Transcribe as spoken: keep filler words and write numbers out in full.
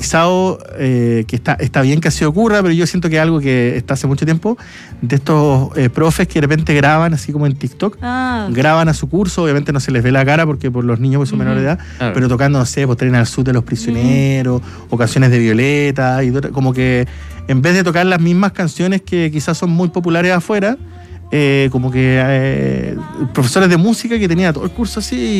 viralizado, eh, que está, está bien que así ocurra, pero yo siento que es algo que está hace mucho tiempo, de estos eh, profes que de repente graban, así como en TikTok, Ah. graban a su curso, obviamente no se les ve la cara porque por los niños pues son Ujú. menores de edad, Claro. pero tocando, no sé, pues Tren al Sur de los Prisioneros, o canciones de Violeta, y de- como que en vez de tocar las mismas canciones que quizás son muy populares afuera, eh, como que eh, profesores de música que tenía todo el curso así